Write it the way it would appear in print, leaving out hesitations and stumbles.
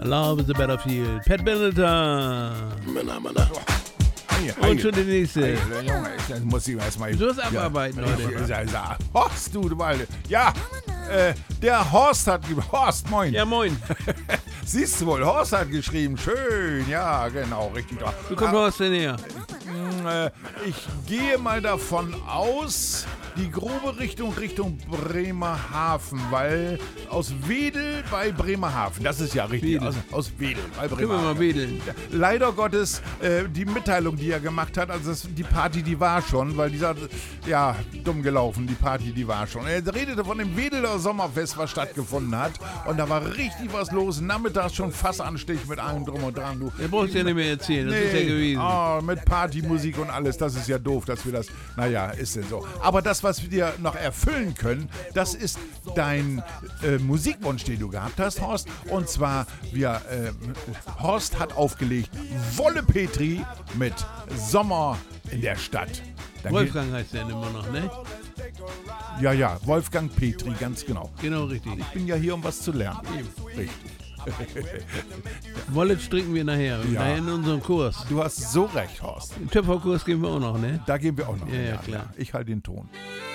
Love is a Battlefield. Pat Benatar. Männer. Und schon die nächste. Junge, das muss ich erstmal. Du hast abarbeiten, Leute. Ja. Horst, du Walde. Ja, der Horst hat geschrieben. Horst, moin. Ja, moin. Siehst du wohl, Horst hat geschrieben. Schön, ja, genau, richtig. Du kommst aus der Nähe. Ich gehe mal davon aus, die grobe Richtung Bremerhaven, weil aus Wedel bei Bremerhaven, das ist ja richtig, Wedel. aus Wedel bei Können wir Bremerhaven. mal wedeln. Leider Gottes, die Mitteilung, die er gemacht hat, also die Party, die war schon, weil dieser, ja, dumm gelaufen, die Party, die war schon. Er redete von dem Wedeler Sommerfest, was stattgefunden hat, und da war richtig was los, nachmittags schon Fassanstich mit allem drum und dran. Du. Der brauchst du ja nicht mehr erzählen, das ist ja gewesen. Mit Partymusik und alles, das ist ja doof, dass wir das, naja, ist denn so. Aber das, was wir dir noch erfüllen können, das ist dein Musikwunsch, den du gehabt hast, Horst. Und zwar, Horst hat aufgelegt Wolle Petri mit Sommer in der Stadt. Wolfgang heißt der immer noch, ne? Ja, Wolfgang Petri, ganz genau. Genau, richtig. Ich bin ja hier, um was zu lernen. Richtig. Wolle trinken wir nachher. Ja. Nachher in unserem Kurs. Du hast so recht, Horst. Den Töpferkurs gehen wir auch noch, ne? Da gehen wir auch noch. Ja, klar. Ich halte den Ton.